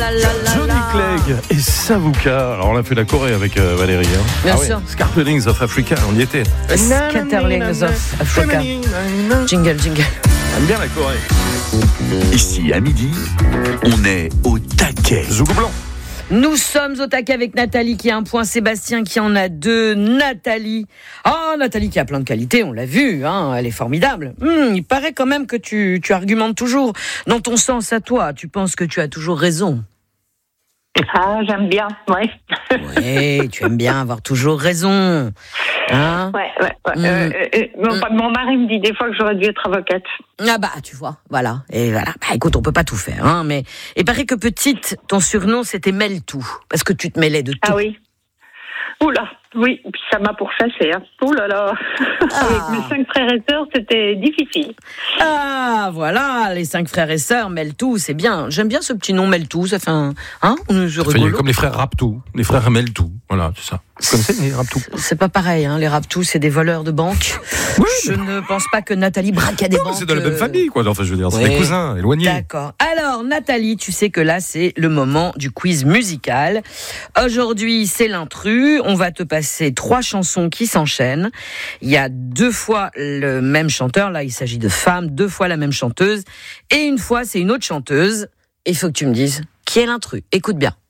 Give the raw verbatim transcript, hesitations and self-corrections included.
la la la. Johnny Clegg et Savuka. Alors on a fait la Corée avec euh, Valérie. Hein. Bien ah sûr. Ouais. Scatterlings of Africa, on y était. Scatterlings of Africa. Jingle, jingle. J'aime bien la Corée. Ici, à midi, on est au taquet. Zougou blanc. Nous sommes au taquet avec Nathalie qui a un point, Sébastien qui en a deux. Nathalie. Oh, Nathalie qui a plein de qualités, on l'a vu, hein, elle est formidable. Hum, il paraît quand même que tu, tu argumentes toujours dans ton sens à toi. Tu penses que tu as toujours raison. Ah, j'aime bien, ouais. Oui, tu aimes bien avoir toujours raison. Hein? Ouais, ouais, ouais. Mmh. Euh, euh, mon, mmh. mon mari me dit des fois que j'aurais dû être avocate. Ah bah, tu vois, voilà. Et voilà. Bah écoute, on peut pas tout faire, hein, mais il paraît que petite, ton surnom c'était Mêle-tout, parce que tu te mêlais de tout. Ah oui. Oula, oui, puis ça m'a pourchassé. Hein. Ouh là là. Ah. Avec mes cinq frères et sœurs, c'était difficile. Ah, voilà, les cinq frères et sœurs, Mêle-tout, c'est bien. J'aime bien ce petit nom Mêle-tout, ça fait un... Hein, je enfin, comme les frères Raptou, les frères Mêle-tout, voilà, c'est ça. Vous connaissez les Raptou? C'est pas pareil, hein, les Raptou, c'est des voleurs de banque. Oui, je mais... ne pense pas que Nathalie braque à des non, banques. C'est de la même famille, quoi. Enfin, je veux dire, c'est oui. des cousins éloignés. D'accord. Alors, Nathalie, tu sais que là, c'est le moment du quiz musical. Aujourd'hui, c'est l'intrus. On va te passer trois chansons qui s'enchaînent. Il y a deux fois le même chanteur. Là, il s'agit de femmes. Deux fois la même chanteuse. Et une fois, c'est une autre chanteuse. Il faut que tu me dises qui est l'intrus. Écoute bien.